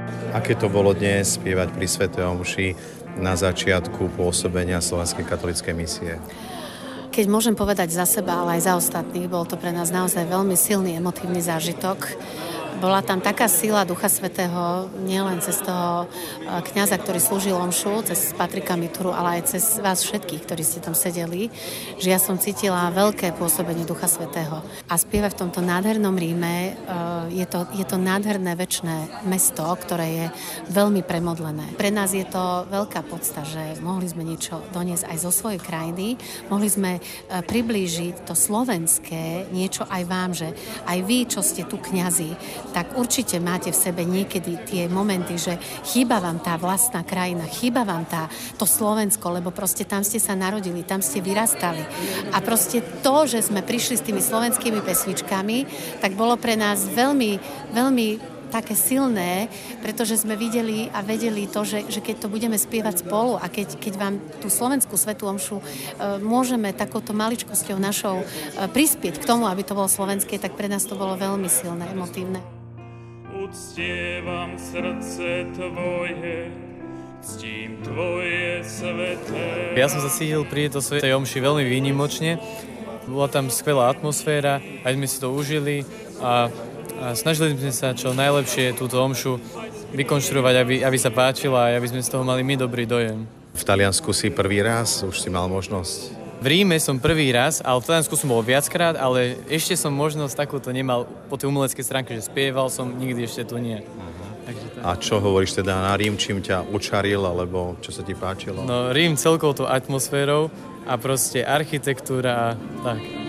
Aké to bolo dnes spievať pri svätej omši na začiatku pôsobenia Slovenskej katolíckej misie? Keď môžem povedať za seba, ale aj za ostatných, bol to pre nás naozaj veľmi silný emotívny zážitok. Bola tam taká sila Ducha Svätého, nielen cez toho kňaza, ktorý slúžil omšu, cez Patrika Mituru, ale aj cez vás všetkých, ktorí ste tam sedeli, že ja som cítila veľké pôsobenie Ducha Svätého. A spievať v tomto nádhernom Ríme, je to nádherné večné mesto, ktoré je veľmi premodlené. Pre nás je to veľká podsta, že mohli sme niečo doniesť aj zo svojej krajiny, mohli sme priblížiť to slovenské niečo aj vám, že aj vy, čo ste tu kňazi, tak určite máte v sebe niekedy tie momenty, že chýba vám tá vlastná krajina, chýba vám to Slovensko, lebo proste tam ste sa narodili, tam ste vyrastali. A proste to, že sme prišli s tými slovenskými pesničkami, tak bolo pre nás veľmi, veľmi také silné, pretože sme videli a vedeli to, že keď to budeme spievať spolu a keď vám tú slovenskú svätú omšu môžeme takouto maličkosťou našou prispieť k tomu, aby to bolo slovenské, tak pre nás to bolo veľmi silné, emotívne. Uctievam srdce tvoje, ctím tvoje sveté. Ja som sa cítil pri tejto svätej omši veľmi výnimočne. Bola tam skvelá atmosféra, aj sme si to užili a snažili sme sa čo najlepšie túto omšu vykonštruovať, aby sa páčila a aby sme z toho mali my dobrý dojem. V Taliansku si prvý raz, už si mal možnosť? V Ríme som prvý raz, ale v Taliansku som bol viackrát, ale ešte som možnosť takúto nemal po tej umeleckej stránke, že spieval som, nikdy ešte tu nie. A čo hovoríš teda na Rím, čím ťa učaril, alebo čo sa ti páčilo? No Rím celkou tou atmosférou a proste architektúra a tak.